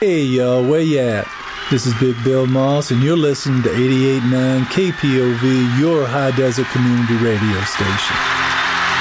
Hey, y'all, where you at? This is Big Bill Moss, and you're listening to 88.9 KPOV, your high desert community radio station.